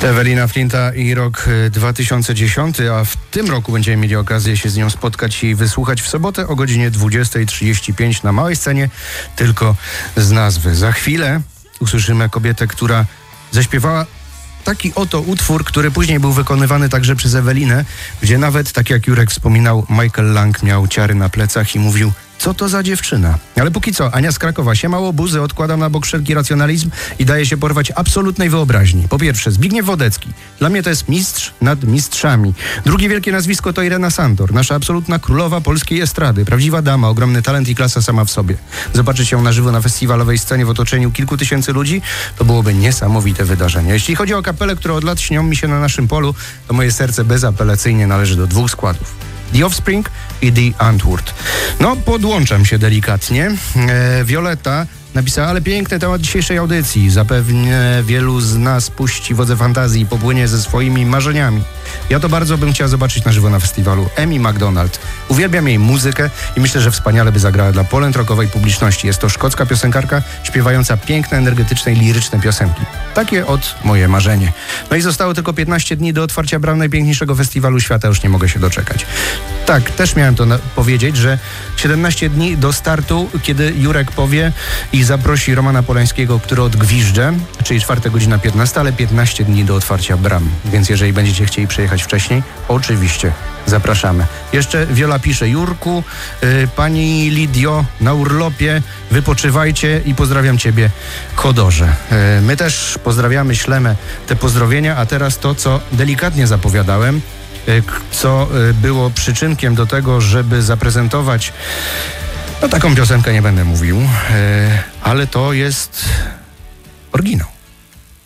Ewelina Flinta i rok 2010, a w tym roku będziemy mieli okazję się z nią spotkać i wysłuchać w sobotę o godzinie 20:35 na małej scenie, tylko z nazwy. Za chwilę usłyszymy kobietę, która zaśpiewała taki oto utwór, który później był wykonywany także przez Ewelinę, gdzie nawet, tak jak Jurek wspominał, Michael Lang miał ciary na plecach i mówił: co to za dziewczyna? Ale póki co, Ania z Krakowa. Siemało buzy, odkładam na bok wszelki racjonalizm i daje się porwać absolutnej wyobraźni. Po pierwsze, Zbigniew Wodecki. Dla mnie to jest mistrz nad mistrzami. Drugie wielkie nazwisko to Irena Sandor, nasza absolutna królowa polskiej estrady. Prawdziwa dama, ogromny talent i klasa sama w sobie. Zobaczyć ją na żywo na festiwalowej scenie w otoczeniu kilku tysięcy ludzi, to byłoby niesamowite wydarzenie. Jeśli chodzi o kapele, które od lat śnią mi się na naszym polu, to moje serce bezapelacyjnie należy do dwóch składów: The Offspring i The Antwoord. No, podłączam się delikatnie. Violeta napisała: ale piękny temat dzisiejszej audycji. Zapewne wielu z nas puści wodze fantazji i popłynie ze swoimi marzeniami. Ja to bardzo bym chciała zobaczyć na żywo na festiwalu. Amy MacDonald. Uwielbiam jej muzykę i myślę, że wspaniale by zagrała dla poland rockowej publiczności. Jest to szkocka piosenkarka śpiewająca piękne, energetyczne i liryczne piosenki. Takie od moje marzenie. No i zostało tylko 15 dni do otwarcia bram najpiękniejszego festiwalu świata. Już nie mogę się doczekać. Tak, też miałem to powiedzieć, że 17 dni do startu, kiedy Jurek powie i zaprosi Romana Polańskiego, który odgwiżdże, czyli 4:15, ale 15 dni do otwarcia bram. Więc jeżeli będziecie chcieli przyjechać wcześniej, oczywiście zapraszamy. Jeszcze Wiola pisze: Jurku, pani Lidio, na urlopie, wypoczywajcie i pozdrawiam ciebie, Chodorze. My też pozdrawiamy, ślemy te pozdrowienia, a teraz to, co delikatnie zapowiadałem, co było przyczynkiem do tego, żeby zaprezentować, no taką piosenkę nie będę mówił, ale to jest oryginał.